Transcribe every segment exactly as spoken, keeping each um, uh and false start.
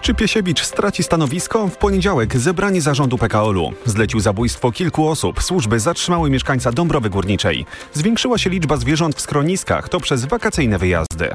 Czy Piesiewicz straci stanowisko? W poniedziałek zebranie zarządu P K O L-u. Zlecił zabójstwo kilku osób. Służby zatrzymały mieszkańca Dąbrowy Górniczej. Zwiększyła się liczba zwierząt w schroniskach. To przez wakacyjne wyjazdy.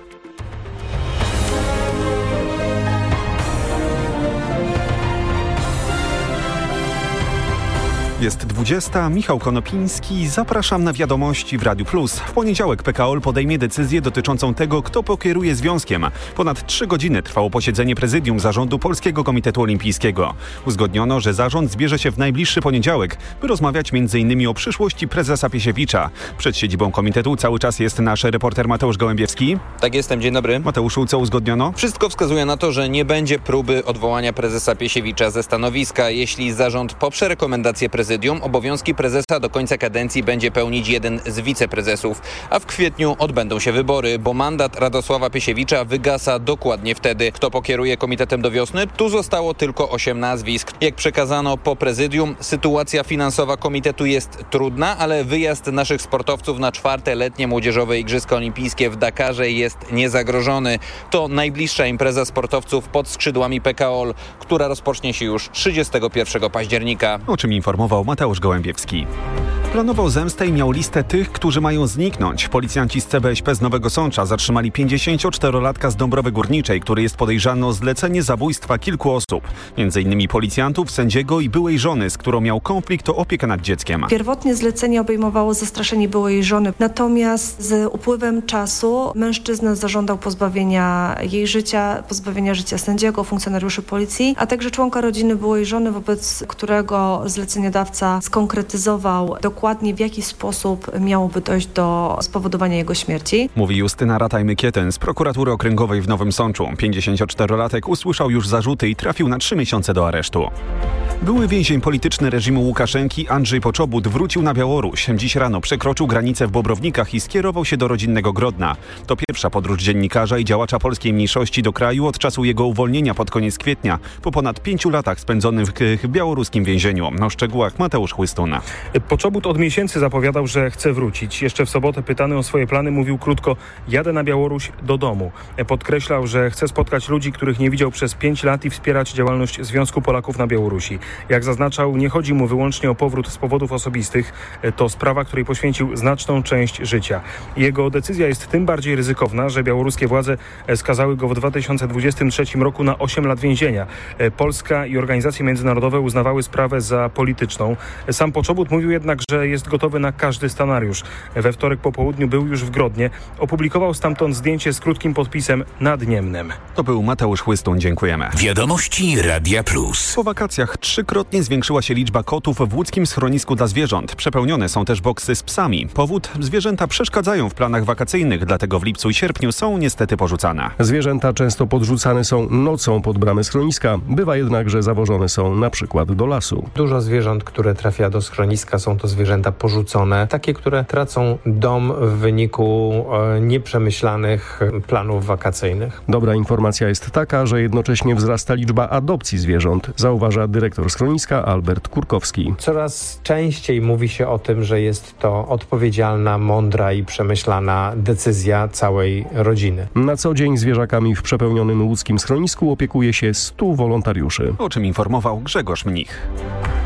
Jest dwudziesta. Michał Konopiński. Zapraszam na wiadomości w Radiu Plus. W poniedziałek P K O L podejmie decyzję dotyczącą tego, kto pokieruje związkiem. Ponad trzy godziny trwało posiedzenie prezydium zarządu Polskiego Komitetu Olimpijskiego. Uzgodniono, że zarząd zbierze się w najbliższy poniedziałek, by rozmawiać między innymi o przyszłości prezesa Piesiewicza. Przed siedzibą komitetu cały czas jest nasz reporter Mateusz Gołębiewski. Tak jestem, dzień dobry. Mateuszu, co uzgodniono? Wszystko wskazuje na to, że nie będzie próby odwołania prezesa Piesiewicza ze stanowiska. Jeśli zarząd poprze rekomendację prezydium, obowiązki prezesa do końca kadencji będzie pełnić jeden z wiceprezesów, a w kwietniu odbędą się wybory, bo mandat Radosława Piesiewicza wygasa dokładnie wtedy. Kto pokieruje komitetem do wiosny? Tu zostało tylko osiem nazwisk. Jak przekazano po prezydium, sytuacja finansowa komitetu jest trudna, ale wyjazd naszych sportowców na czwarte letnie młodzieżowe Igrzyska Olimpijskie w Dakarze jest niezagrożony. To najbliższa impreza sportowców pod skrzydłami P K O L, która rozpocznie się już trzydziestego pierwszego października. O czym informował Mateusz Gołębiewski. Planował zemstę i miał listę tych, którzy mają zniknąć. Policjanci z C B Ś P z Nowego Sącza zatrzymali pięćdziesięcioczterolatka z Dąbrowy Górniczej, który jest podejrzany o zlecenie zabójstwa kilku osób. Między innymi policjantów, sędziego i byłej żony, z którą miał konflikt o opiekę nad dzieckiem. Pierwotnie zlecenie obejmowało zastraszenie byłej żony, natomiast z upływem czasu mężczyzna zażądał pozbawienia jej życia, pozbawienia życia sędziego, funkcjonariuszy policji, a także członka rodziny byłej żony, wobec którego zleceniodawca skonkretyzował dokładnie, w jaki sposób miałoby dojść do spowodowania jego śmierci. Mówi Justyna Rataj-Mykieten z prokuratury okręgowej w Nowym Sączu. pięćdziesięcioczterolatek usłyszał już zarzuty i trafił na trzy miesiące do aresztu. Były więzień polityczny reżimu Łukaszenki Andrzej Poczobut wrócił na Białoruś. Dziś rano przekroczył granicę w Bobrownikach i skierował się do rodzinnego Grodna. To pierwsza podróż dziennikarza i działacza polskiej mniejszości do kraju od czasu jego uwolnienia pod koniec kwietnia, po ponad pięciu latach spędzonych w białoruskim więzieniu. O szczegółach Mateusz Chłystuna. Poczobut od miesięcy zapowiadał, że chce wrócić. Jeszcze w sobotę pytany o swoje plany mówił krótko: jadę na Białoruś do domu. Podkreślał, że chce spotkać ludzi, których nie widział przez pięć lat i wspierać działalność Związku Polaków na Białorusi. Jak zaznaczał, nie chodzi mu wyłącznie o powrót z powodów osobistych. To sprawa, której poświęcił znaczną część życia. Jego decyzja jest tym bardziej ryzykowna, że białoruskie władze skazały go w dwa tysiące dwudziestym trzecim roku na osiem lat więzienia. Polska i organizacje międzynarodowe uznawały sprawę za polityczną. Sam Poczobut mówił jednak, że jest gotowy na każdy scenariusz. We wtorek po południu był już w Grodnie. Opublikował stamtąd zdjęcie z krótkim podpisem nad Niemnem. To był Mateusz Chłystun. Dziękujemy. Wiadomości Radia Plus. Po wakacjach trzykrotnie zwiększyła się liczba kotów w łódzkim schronisku dla zwierząt. Przepełnione są też boksy z psami. Powód? Zwierzęta przeszkadzają w planach wakacyjnych, dlatego w lipcu i sierpniu są niestety porzucane. Zwierzęta często podrzucane są nocą pod bramy schroniska. Bywa jednak, że zawożone są na przykład do lasu. Dużo zwierząt, które trafia do schroniska, są to zwierzęta porzucone. Takie, które tracą dom w wyniku e, nieprzemyślanych planów wakacyjnych. Dobra informacja jest taka, że jednocześnie wzrasta liczba adopcji zwierząt, zauważa dyrektor schroniska Albert Kurkowski. Coraz częściej mówi się o tym, że jest to odpowiedzialna, mądra i przemyślana decyzja całej rodziny. Na co dzień zwierzakami w przepełnionym łódzkim schronisku opiekuje się stu wolontariuszy. O czym informował Grzegorz Mnich.